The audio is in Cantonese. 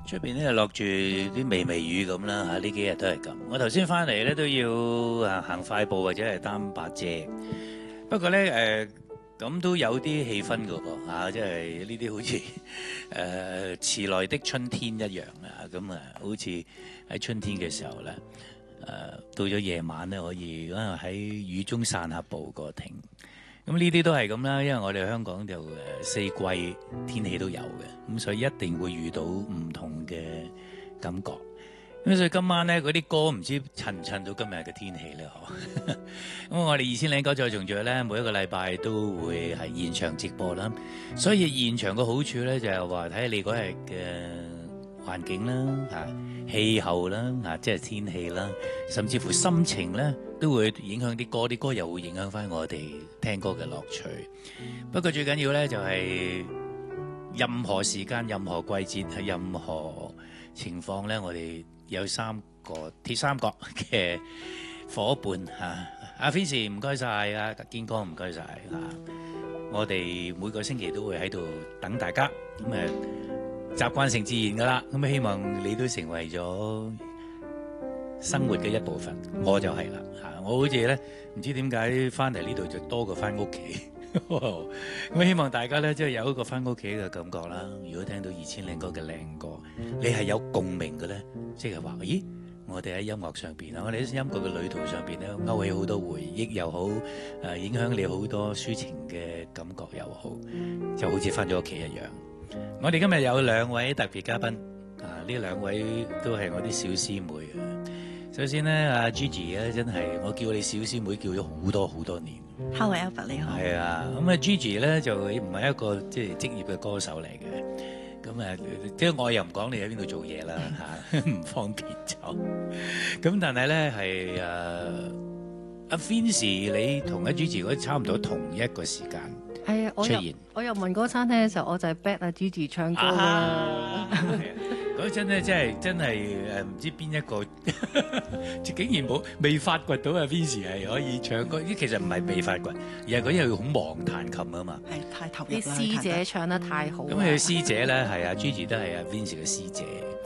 出邊咧落住啲微微雨咁啦嚇，呢幾日都係咁。我頭先翻嚟咧都要行快步或者係擔把遮。不過咧咁都有啲氣氛㗎噃嚇，即係呢啲好似遲來的春天一樣啊。咁啊，好似喺春天嘅時候咧，到咗夜晚咧可以喺雨中散下步個庭。咁呢啲都係咁啦，因為我哋香港就四季天氣都有嘅，咁所以一定會遇到唔同嘅感覺。咁所以今晚咧嗰啲歌唔知襯唔襯到今日嘅天氣咧？嗬。咁我哋2000歌再重聚咧，每一個禮拜都會係現場直播啦。所以現場嘅好處咧就係話睇下你嗰日嘅環境啦、氣候啦、即係天氣啦，甚至乎心情咧。都會影響啲歌又會影響翻我哋聽歌嘅樂趣。不過最緊要咧就係任何時間、任何季節、任何情況咧，我哋有鐵三角嘅伙伴嚇。阿 Vincy 唔該晒，阿堅哥唔該晒嚇。我哋每個星期都會喺度等大家，咁習慣成自然噶啦。咁希望你都成為咗生活嘅一部分，我就係啦嚇。我好似咧唔知點解翻嚟呢度就多過翻屋企，咁希望大家咧即係有一個翻屋企嘅感覺啦。如果聽到2000歌嘅靚歌，你係有共鳴嘅咧，即係話咦，我哋喺音樂上邊啊，我哋喺音樂嘅旅途上邊咧，勾起好多回憶又好，影響你好多抒情嘅感覺又好，就好似翻咗屋企一樣。我哋今日有2位特別嘉賓，呢2位都係我啲小師妹啊。首先咧，阿 Gigi 咧真係我叫你小師妹叫咗好多年。 Hello Albert 你好。 係啊，咁Gigi 咧就唔係一個即係職業嘅歌手嚟嘅，咁即係我又唔講你喺邊度做嘢啦嚇，唔方便就。咁但係咧係阿 Vincy 你同阿 Gigi 嗰差唔多同一個時間係啊，我入問嗰餐廳嘅時候，我就係 bet 阿 Gigi 唱歌㗎啦。 嗰陣咧真係唔知邊一個，竟然未發掘到阿 Vincy 係可以唱歌。其實唔係未發掘，而係佢因為好忙彈琴啊嘛。 係太投入啦。啲師姐唱得太好。 咁佢師姐咧係阿 Gigi 都係阿 Vincy 嘅師姐。